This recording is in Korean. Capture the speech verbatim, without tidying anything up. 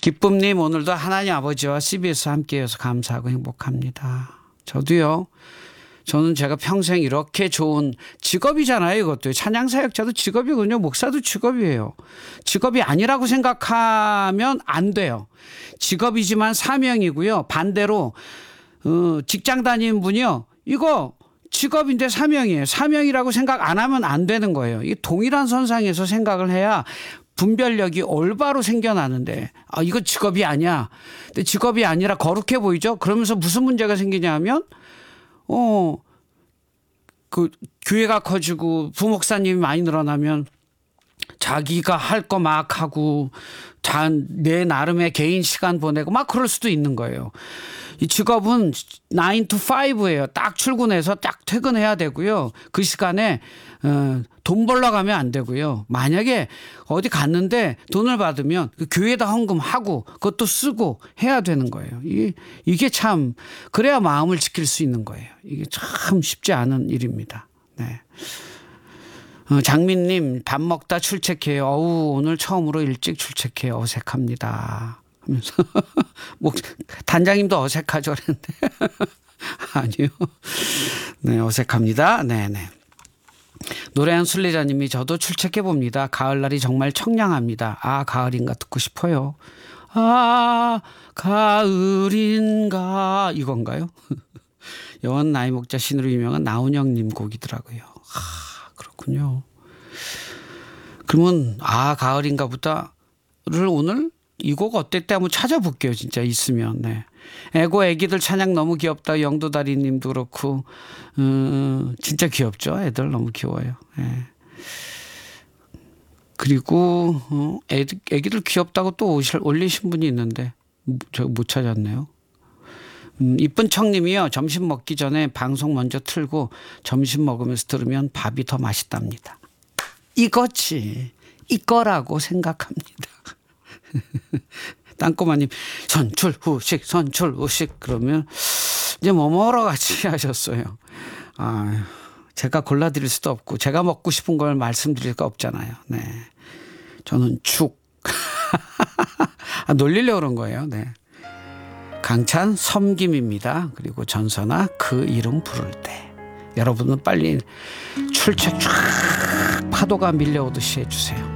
기쁨님 오늘도 하나님 아버지와 씨비에스 함께해서 감사하고 행복합니다. 저도요. 저는 제가 평생 이렇게 좋은 직업이잖아요. 이것도 찬양사역자도 직업이군요. 목사도 직업이에요. 직업이 아니라고 생각하면 안 돼요. 직업이지만 사명이고요. 반대로 어, 직장 다니는 분이요. 이거 직업인데 사명이에요. 사명이라고 생각 안 하면 안 되는 거예요. 이 동일한 선상에서 생각을 해야 분별력이 올바로 생겨나는데 아 이거 직업이 아니야. 근데 직업이 아니라 거룩해 보이죠. 그러면서 무슨 문제가 생기냐 하면 어, 그 교회가 커지고 부목사님이 많이 늘어나면 자기가 할 거 막 하고 내 나름의 개인 시간 보내고 막 그럴 수도 있는 거예요. 이 직업은 나인 to 파이브예요. 딱 출근해서 딱 퇴근해야 되고요. 그 시간에 어, 돈 벌러 가면 안 되고요. 만약에 어디 갔는데 돈을 받으면 그 교회에다 헌금하고 그것도 쓰고 해야 되는 거예요. 이게, 이게 참 그래야 마음을 지킬 수 있는 거예요. 이게 참 쉽지 않은 일입니다. 네. 어, 장민님 밥 먹다 출첵해요. 어우 오늘 처음으로 일찍 출첵해요. 어색합니다. 하면서 뭐 단장님도 어색하죠 그랬는데 아니요. 네 어색합니다. 네네. 노래한 순례자님이 저도 출첵해 봅니다. 가을날이 정말 청량합니다. 아 가을인가 듣고 싶어요. 아 가을인가 이건가요? 여원 나이 목자 신으로 유명한 나훈영님 곡이더라고요. 아 그렇군요. 그러면 아 가을인가 보다를 오늘 이 곡 어땠대 한번 찾아볼게요. 진짜 있으면. 네. 애고 애기들 찬양 너무 귀엽다. 영도다리 님도 그렇고 음, 진짜 귀엽죠. 애들 너무 귀여워요. 네. 그리고 어, 애기, 애기들 귀엽다고 또 오실, 올리신 분이 있는데 저 못 찾았네요. 음, 이쁜 청님이요. 점심 먹기 전에 방송 먼저 틀고 점심 먹으면서 들으면 밥이 더 맛있답니다. 이거지. 이거라고 생각합니다. 땅꼬마님 선출 후식 선출 후식 그러면 이제 뭐 먹으러 같이 하셨어요. 아, 제가 골라드릴 수도 없고 제가 먹고 싶은 걸 말씀드릴 거 없잖아요. 네, 저는 축 아, 놀리려고 그런 거예요. 네. 강찬 섬김입니다. 그리고 전선아 그 이름 부를 때 여러분은 빨리 출첵 쫙 파도가 밀려오듯이 해주세요.